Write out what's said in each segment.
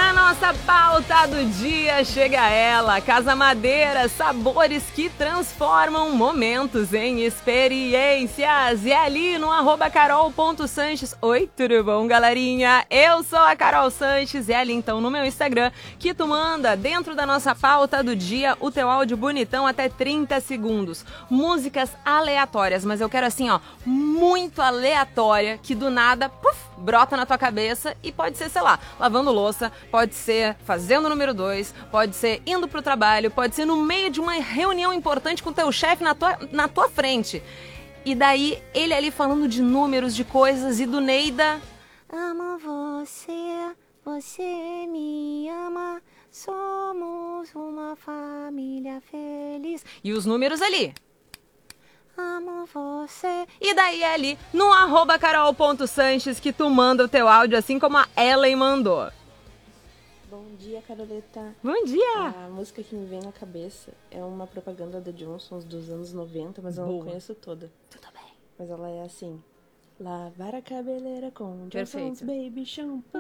Na nossa pauta do dia chega ela, Casa Madeira, sabores que transformam momentos em experiências. E ali no @carol.sanches. Oi, tudo bom, galerinha? Eu sou a Carol Sanches e ali então no meu Instagram que tu manda dentro da nossa pauta do dia o teu áudio bonitão até 30 segundos. Músicas aleatórias, mas eu quero assim, ó, muito aleatória, que do nada, puf, brota na tua cabeça e pode ser, sei lá, lavando louça, pode ser fazendo o número 2, pode ser indo pro trabalho, pode ser no meio de uma reunião importante com o teu chefe na tua frente. E daí, ele ali falando de números, de coisas, e do Neida... Amo você, você me ama, somos uma família feliz. E os números ali... Amo você. E daí é ali no @carol.sanches que tu manda o teu áudio, assim como a Ellen mandou. Bom dia, Caroleta. Bom dia. A música que me vem na cabeça é uma propaganda da Johnson's dos anos 90, mas eu não conheço toda. Tudo bem. Mas ela é assim: lavar a cabeleira com Johnson's Perfeito. Baby Shampoo.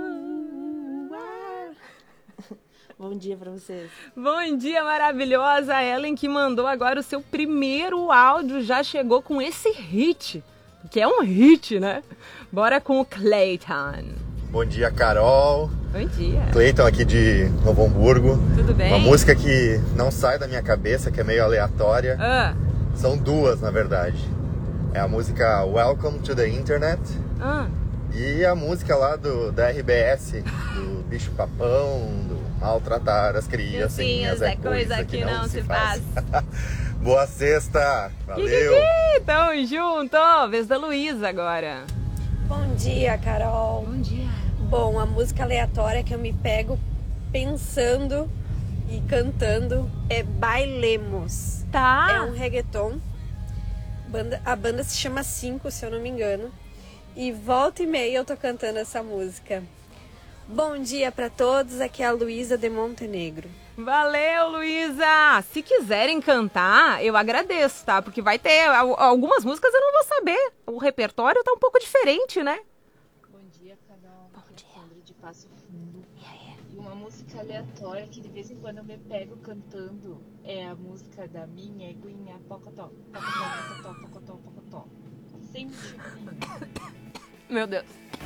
Bom dia pra vocês. Bom dia, maravilhosa. A Ellen que mandou agora o seu primeiro áudio já chegou com esse hit, que é um hit, né? Bora com o Clayton. Bom dia, Carol. Bom dia. Clayton aqui de Novo Hamburgo. Tudo bem? Uma música que não sai da minha cabeça, que é meio aleatória. São duas, na verdade. É a música Welcome to the Internet e a música lá da RBS, do bicho papão, do maltratar as criancinhas é coisa que não se faz. Boa sexta, valeu! Tamo junto! Vez da Luísa agora. Bom dia, Carol. Bom dia. Bom, a música aleatória que eu me pego pensando e cantando é Bailemos. Tá. É um reggaeton. A banda se chama 5, se eu não me engano. E volta e meia eu tô cantando essa música. Bom dia pra todos, aqui é a Luísa de Montenegro. Valeu, Luísa! Se quiserem cantar, eu agradeço, tá? Porque vai ter algumas músicas eu não vou saber. O repertório tá um pouco diferente, né? Bom dia, Carol. Bom dia. Sandra de Passo Fundo. E uma música aleatória que de vez em quando eu me pego cantando é a música da minha eguinha Pocotó. Pocotó, pocotó, pocotó, pocotó. Sem motivo nenhum. Meu Deus.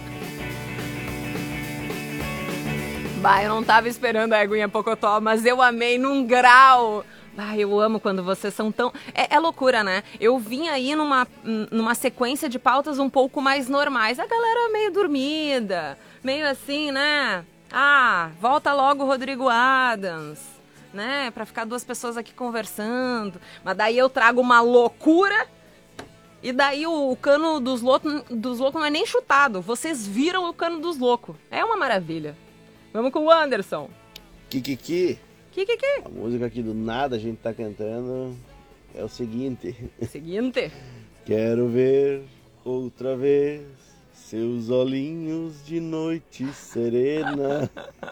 Bah, eu não tava esperando a aguinha Pocotó, mas eu amei num grau. Bah, eu amo quando vocês são tão... É loucura, né? Eu vim aí numa sequência de pautas um pouco mais normais. A galera meio dormida, meio assim, né? Ah, volta logo o Rodrigo Adams, né? Pra ficar duas pessoas aqui conversando. Mas daí eu trago uma loucura... E daí o cano dos loucos não é nem chutado. Vocês viram o cano dos loucos. É uma maravilha. Vamos com o Anderson. Kikiki. Kikiki. A música aqui do nada a gente tá cantando é o seguinte. Quero ver outra vez seus olhinhos de noite serena.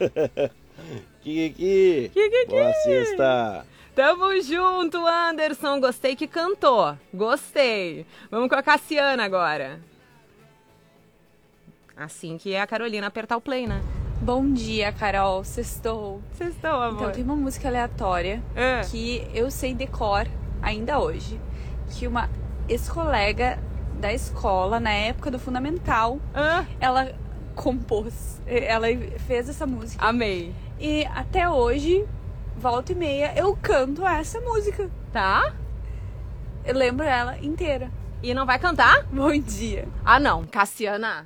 Kikiki. Boa sexta. Tamo junto, Anderson. Gostei que cantou. Gostei. Vamos com a Cassiana agora. Assim que é a Carolina apertar o play, né? Bom dia, Carol. Sextou. Sextou, amor. Então tem uma música aleatória que eu sei decor ainda hoje. Que uma ex-colega da escola, na época do fundamental, ela compôs. Ela fez essa música. Amei. E até hoje... Volta e meia, eu canto essa música. Tá? Eu lembro ela inteira. E não vai cantar? Bom dia. Ah, não. Cassiana.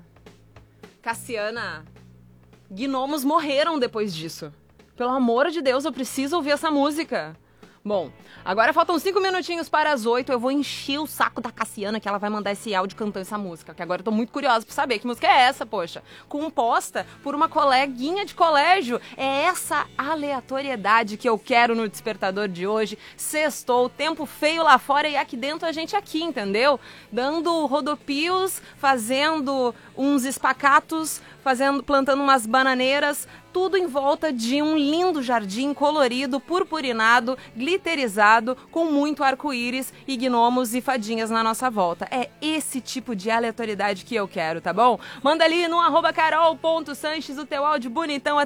Gnomos morreram depois disso. Pelo amor de Deus, eu preciso ouvir essa música. Bom, agora faltam 5 minutinhos para as 8. Eu vou encher o saco da Cassiana, que ela vai mandar esse áudio cantando essa música. Que agora eu tô muito curiosa pra saber que música é essa, poxa. Composta por uma coleguinha de colégio. É essa aleatoriedade que eu quero no Despertador de hoje. Sextou, tempo feio lá fora e aqui dentro a gente aqui, entendeu? Dando rodopios, fazendo uns espacatos, plantando umas bananeiras, tudo em volta de um lindo jardim colorido, purpurinado, glitterizado, com muito arco-íris e gnomos e fadinhas na nossa volta. É esse tipo de aleatoriedade que eu quero, tá bom? Manda ali no @carol.sanches o teu áudio bonitão